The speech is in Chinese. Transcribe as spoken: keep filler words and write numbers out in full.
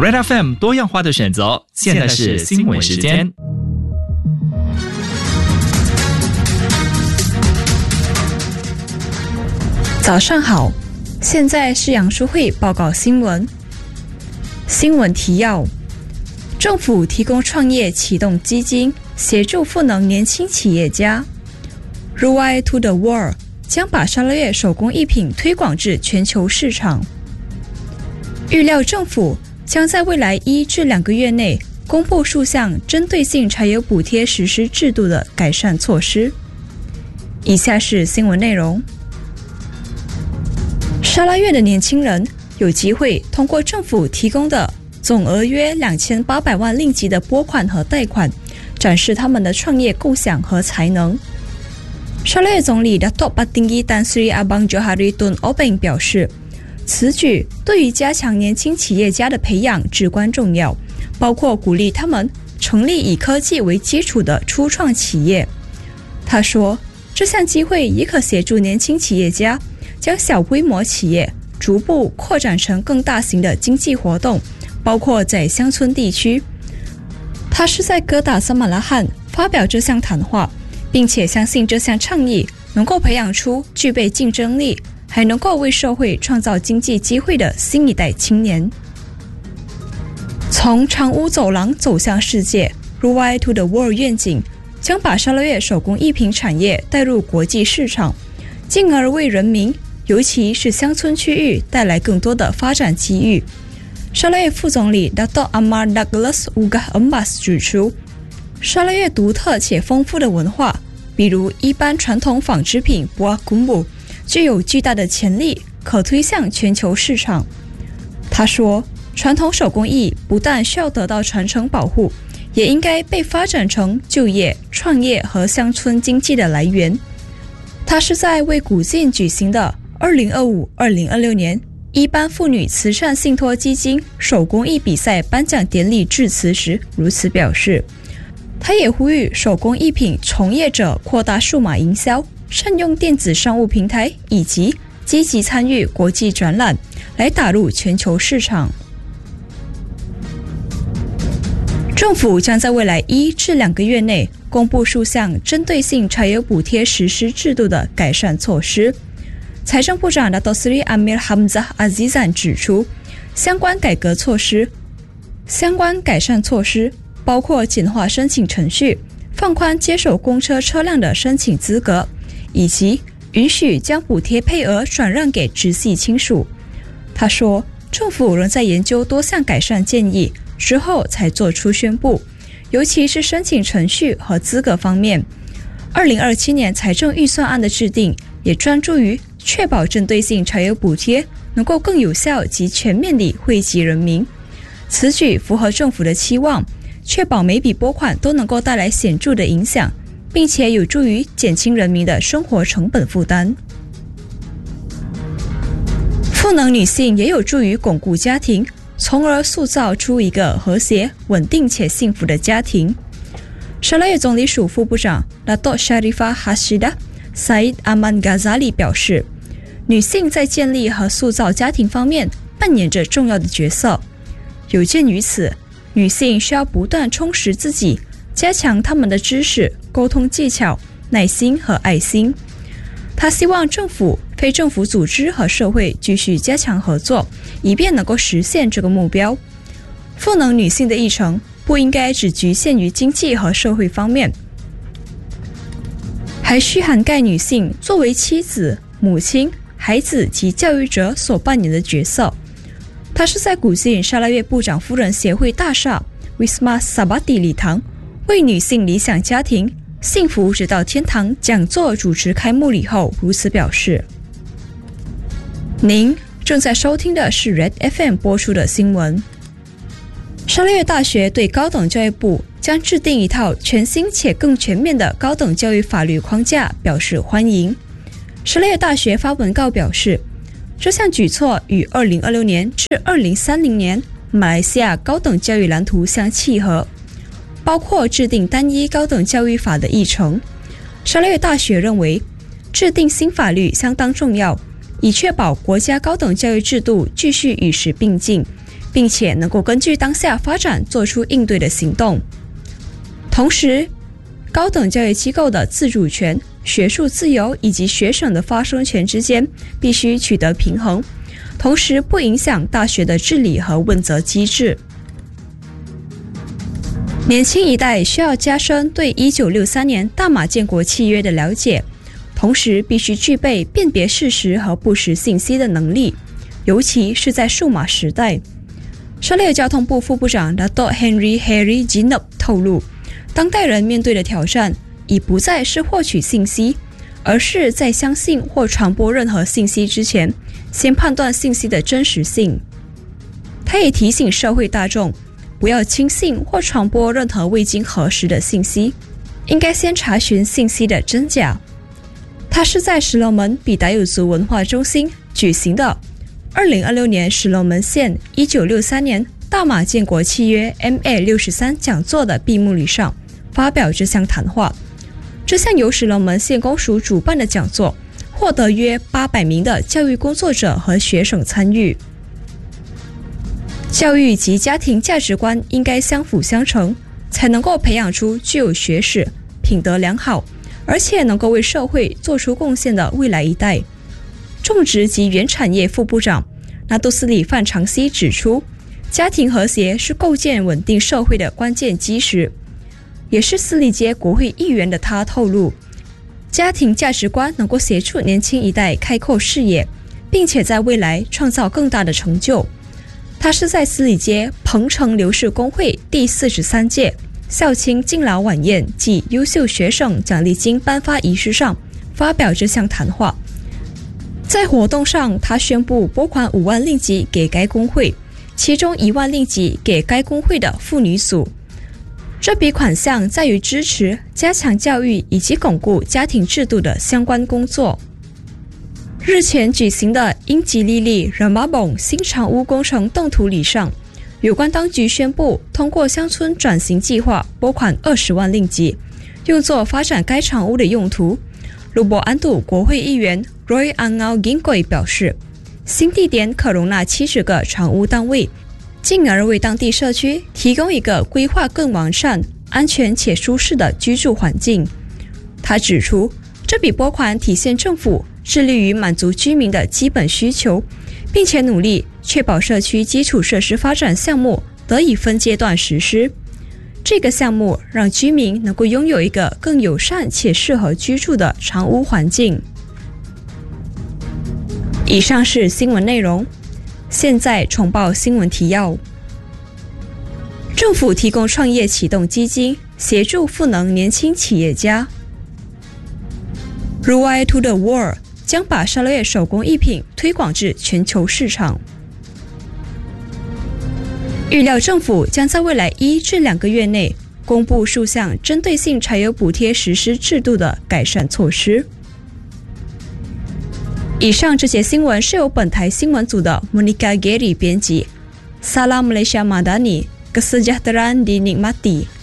Red F M 多样化的选择，现在是新闻时间。 早上好，现在是杨淑慧报告新闻。新闻提要：政府提供创业启动基金，协助赋能年轻企业家。Ruai to the World 将把沙拉越手工艺品推广至全球市场。预料政府将在未来一至两个月内公布数项针对性柴油补贴实施制度的改善措施。以下是新闻内容。沙拉越的年轻人有机会通过政府提供的总额约两千八百万令吉的拨款和贷款，展示他们的创业构想和才能。沙拉越总理 Datuk Patinggi Tan Sri Abang Johari Tun Obeng 表示，此举对于加强年轻企业家的培养至关重要，包括鼓励他们成立以科技为基础的初创企业。他说，这项机会也可协助年轻企业家将小规模企业逐步扩展成更大型的经济活动，包括在乡村地区。他是在哥打萨马拉罕发表这项谈话，并且相信这项倡议能够培养出具备竞争力，还能够为社会创造经济机会的新一代青年。从长屋走廊走向世界 Ruai to the World 愿景将把沙拉越手工艺品产业带入国际市场，进而为人民，尤其是乡村区域带来更多的发展机遇。沙拉越副总理 Datuk Amar Douglas Ugah Emas 指出，沙拉越独特且丰富的文化，比如一般传统纺织品 Buah Kumbu具有巨大的潜力，可推向全球市场。他说，传统手工艺不但需要得到传承保护，也应该被发展成就业、创业和乡村经济的来源。他是在为古晋举行的二零二五二零二六年一般妇女慈善信托基金手工艺比赛颁奖典礼致辞时如此表示。他也呼吁手工艺品从业者扩大数码营销，善用电子商务平台，以及积极参与国际展览，来打入全球市场。政府将在未来一至两个月内公布数项针对性柴油补贴实施制度的改善措施。财政部长 Datuk Seri Amir Hamzah Azizan 指出，相关改革措施、相关改善措施包括简化申请程序、放宽接手公车车辆的申请资格，以及允许将补贴配额转让给直系亲属。他说，政府仍在研究多项改善建议，之后才做出宣布，尤其是申请程序和资格方面。二零二七年财政预算案的制定也专注于确保针对性柴油补贴能够更有效及全面地惠及人民。此举符合政府的期望，确保每笔拨款都能够带来显著的影响，并且有助于减轻人民的生活成本负担。赋能女性也有助于巩固家庭，从而塑造出一个和谐、稳定且幸福的家庭。沙拉越总理署副部长 Datuk Sharifah Hashidah Said Aman Ghazali 表示，女性在建立和塑造家庭方面扮演着重要的角色。有鉴于此，女性需要不断充实自己，加强她们的知识、沟通技巧、耐心和爱心。她希望政府、非政府组织和社会继续加强合作，以便能够实现这个目标。赋能女性的议程不应该只局限于经济和社会方面，还需涵盖女性作为妻子、母亲、孩子及教育者所扮演的角色。他是在古晋沙拉越部长夫人协会大厦 Wisma Sabati 礼堂为女性理想家庭幸福直到天堂讲座主持开幕礼后如此表示。您正在收听的是 Red F M 播出的新闻。沙拉越大学对高等教育部将制定一套全新且更全面的高等教育法律框架表示欢迎。沙拉越大学发文告表示，这项举措与二零二六年至二零三零年马来西亚高等教育蓝图相契合，包括制定单一高等教育法的议程。沙拉越大学认为，制定新法律相当重要，以确保国家高等教育制度继续与时并进， 并且能够根据当下发展做出应对的行动。同时，高等教育机构的自主权、学术自由以及学生的发声权之间必须取得平衡，同时不影响大学的治理和问责机制。年轻一代需要加深对一九六三年大马建国契约的了解，同时必须具备辨别事实和不实信息的能力，尤其是在数码时代。沙特交通部副部长 Dato' Henry Harry Jinab 透露，当代人面对的挑战已不再是获取信息，而是在相信或传播任何信息之前，先判断信息的真实性。他也提醒社会大众，不要轻信或传播任何未经核实的信息，应该先查询信息的真假。他是在石龙门比达有族文化中心举行的二零二六年石龙门县一九六三年大马建国契约 M A 六十三 讲座的闭幕礼上发表这项谈话。这项由石龙门县公署主办的讲座获得约八百名的教育工作者和学生参与。教育及家庭价值观应该相辅相成，才能够培养出具有学识、品德良好，而且能够为社会做出贡献的未来一代。种植及原产业副部长纳杜斯里范长西指出，家庭和谐是构建稳定社会的关键基石。也是斯里街国会议员的他透露，家庭价值观能够协助年轻一代开阔视野，并且在未来创造更大的成就。他是在斯里街彭城刘氏工会第四十三届校庆敬老晚宴暨优秀学生奖励金颁发仪式上发表这项谈话。在活动上，他宣布拨款五万令吉给该工会，其中一万令吉给该工会的妇女组。这笔款项在于支持、加强教育以及巩固家庭制度的相关工作。日前举行的英吉利利 Ramabong 新长屋工程动土礼上，有关当局宣布通过乡村转型计划拨款二十万令吉，用作发展该长屋的用途。卢博安杜国会议员 Roy Angau Gingoy 表示，新地点可容纳七十个长屋单位，进而为当地社区提供一个规划更完善、安全且舒适的居住环境。他指出，这笔拨款体现政府致力于满足居民的基本需求，并且努力确保社区基础设施发展项目得以分阶段实施。这个项目让居民能够拥有一个更友善且适合居住的长屋环境。以上是新闻内容，现在重报新闻提要。政府提供创业启动基金，协助赋能年轻企业家。Ruai to the World 将把沙拉越手工艺品推广至全球市场。预料政府将在未来一至两个月内公布数项针对性柴油补贴实施制度的改善措施。以上这些新闻是由本台新闻组的 Monica Gary 编辑。Salam Malaysia Madani, Kesejahteraan dinikmati。